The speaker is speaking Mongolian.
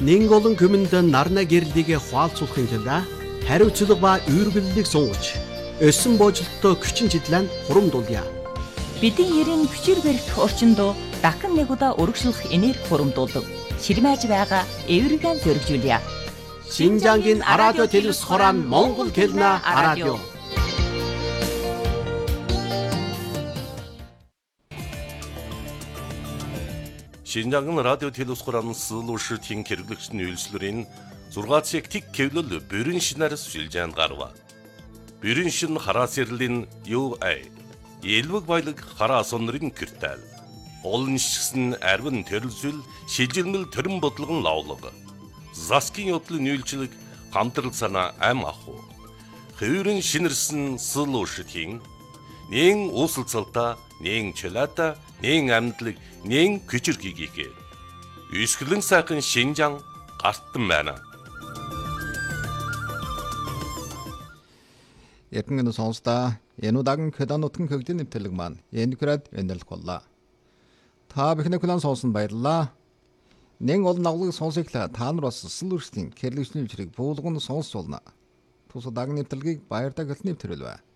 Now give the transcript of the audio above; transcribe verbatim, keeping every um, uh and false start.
Нэн олон хүмүнд нарна гэрлийг хуалцуулахын тулд хариуцлага ба үүргэллийг сунгаж, өссөн боожлолтоо хүчин чиглэн хурамдуулъя. Бидний ерийн хүчээр барих орчинд дахин нэг удаа өргөжлөх энерги хурамдуулдаг. Ширмэж байгаа эвэргэн зөргижүүлье. Шинжангийн радио телевиз хорон Монгол хэлнэ радио. Шинжангийн радио телевиз хорон сэлүүшийн хэрэглэгчний үйлчлэрийн зургаан цаг тик кевлэл бүрэн шинээр сүлжээнд гарва. Бүрэн шин хараа сэрлийн ю эй Елвэг баялаг хараа сонрын киртэл. Олон шигсэн арвин төрөлсөл шилжилмэл төрөн бодлогон лавлага. Заскин yoдлын үйлчлэг хамтрал санаа ам аху. Хөвөрөн шинэрсэн сэлүүшийн нэн усалцалта, нэн чөлата, нэн амьдлаг, нэн күчирхийгээ. Үсгэлэн сайхан Шинжан гартан байна. Эрдэнэ сонсдоо энэ удаагийн Кэдан нутгийн хөгжлийн нэвтрэлэг маань энэ град өнөрлөх боллоо. Та бүхний хүлээн сонсон баярлалаа. Нэн олон авлагыг сонсоглоо та нар бас сэлүүрслийн хэрэглэгчний хүчрийг буулган сонсуулна. Тус удаагийн нэвтрэлгийг баяртай гэлтэн нэвтрэл бай.